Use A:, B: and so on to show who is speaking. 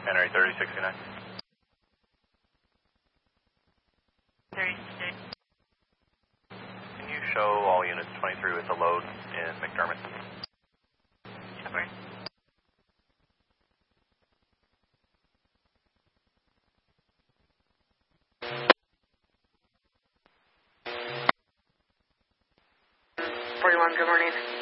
A: Henry 3069.
B: 36.
A: Can you show all units 23 with a load in McDermott?
B: Cover.
C: Good morning.